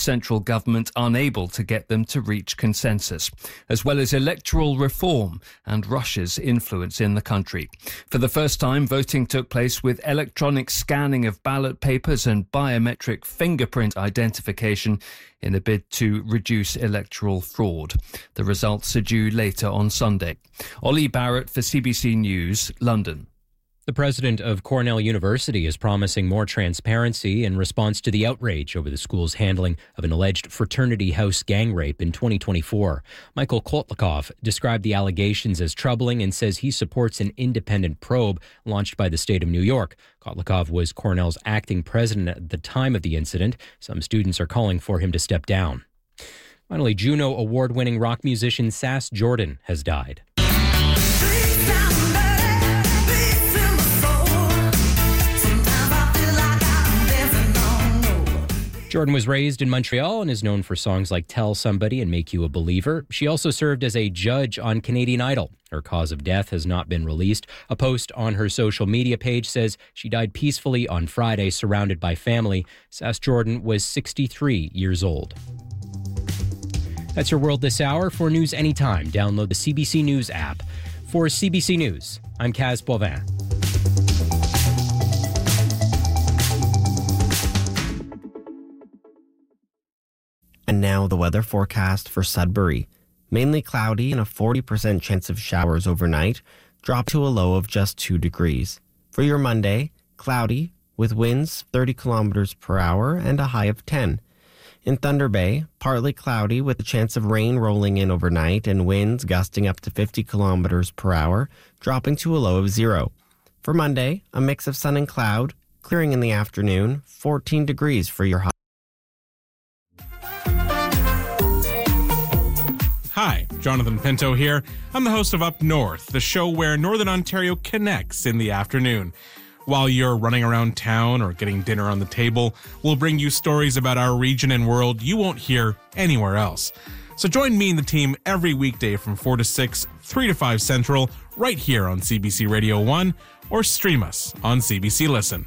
central government unable to get them to reach consensus, as well as electoral reform and Russia's influence in the country. For the first time, voting took place with electronic scanning of ballot papers and biometric fingerprint identification in a bid to reduce electoral fraud. The results are due later on Sunday. Ollie Barrett for CBC News, London. The president of Cornell University is promising more transparency in response to the outrage over the school's handling of an alleged fraternity house gang rape in 2024. Michael Kotlikov described the allegations as troubling and says he supports an independent probe launched by the state of New York. Kotlikov was Cornell's acting president at the time of the incident. Some students are calling for him to step down. Finally, Juno award-winning rock musician Sass Jordan has died. Jordan was raised in Montreal and is known for songs like Tell Somebody and Make You a Believer. She also served as a judge on Canadian Idol. Her cause of death has not been released. A post on her social media page says she died peacefully on Friday, surrounded by family. Sass Jordan was 63 years old. That's your world this hour. For news anytime, download the CBC News app. For CBC News, I'm Kaz Boivin. And now the weather forecast for Sudbury. Mainly cloudy and a 40% chance of showers overnight, drop to a low of just 2 degrees. For your Monday, cloudy with winds 30 kilometers per hour and a high of 10. In Thunder Bay, partly cloudy with a chance of rain rolling in overnight and winds gusting up to 50 kilometers per hour, dropping to a low of 0. For Monday, a mix of sun and cloud, clearing in the afternoon, 14 degrees for your high. Hi, Jonathan Pinto here. I'm the host of Up North, the show where Northern Ontario connects in the afternoon. While you're running around town or getting dinner on the table, we'll bring you stories about our region and world you won't hear anywhere else. So join me and the team every weekday from 4 to 6, 3 to 5 Central, right here on CBC Radio 1, or stream us on CBC Listen.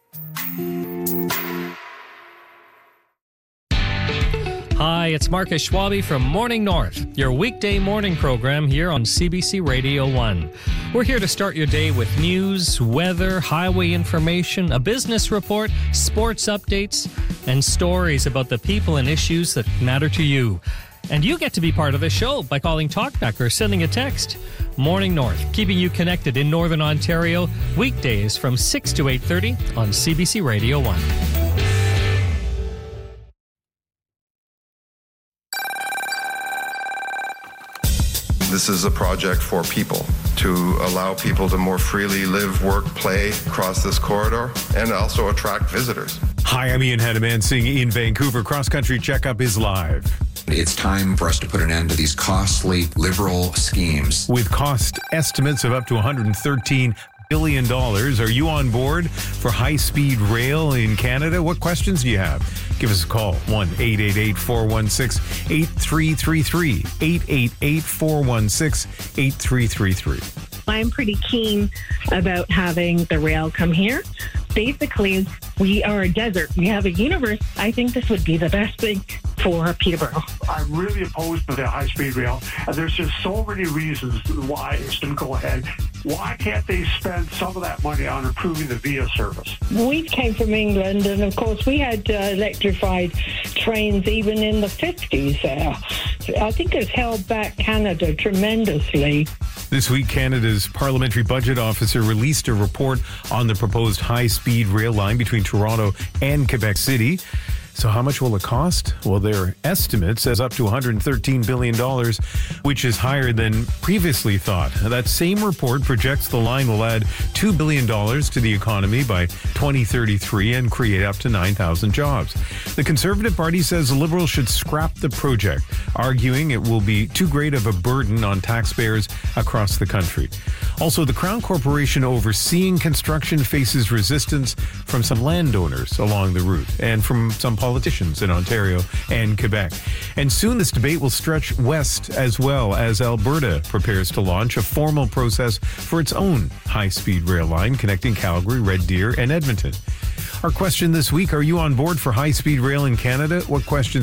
Hi, it's Marcus Schwabe from Morning North, your weekday morning program here on CBC Radio 1. We're here to start your day with news, weather, highway information, a business report, sports updates, and stories about the people and issues that matter to you. And you get to be part of the show by calling TalkBack or sending a text. Morning North, keeping you connected in Northern Ontario, weekdays from 6 to 8:30 on CBC Radio 1. This is a project for people, to allow people to more freely live, work, play across this corridor, and also attract visitors. Hi, I'm Ian Hadamansing in Vancouver. Cross Country Checkup is live. It's time for us to put an end to these costly liberal schemes. With cost estimates of up to $113 billion. Are you on board for high-speed rail in Canada? What questions do you have? Give us a call, 1-888-416-8333, 888-416-8333. I'm pretty keen about having the rail come here. Basically, we are a desert. We have a universe. I think this would be the best thing for Peterborough. I'm really opposed to the high-speed rail, and there's just so many reasons why it shouldn't go ahead. Why can't they spend some of that money on improving the VIA service? We came from England, and of course we had electrified trains even in the 50s. I think it's held back Canada tremendously. This week, Canada's Parliamentary Budget Officer released a report on the proposed high-speed rail line between Toronto and Quebec City. So how much will it cost? Well, their estimate says up to $113 billion, which is higher than previously thought. That same report projects the line will add $2 billion to the economy by 2033 and create up to 9,000 jobs. The Conservative Party says the Liberals should scrap the project, arguing it will be too great of a burden on taxpayers across the country. Also, the Crown Corporation overseeing construction faces resistance from some landowners along the route and from some politicians in Ontario and Quebec. And soon this debate will stretch west as well as Alberta prepares to launch a formal process for its own high-speed rail line connecting Calgary, Red Deer, and Edmonton. Our question this week, are you on board for high-speed rail in Canada? What questions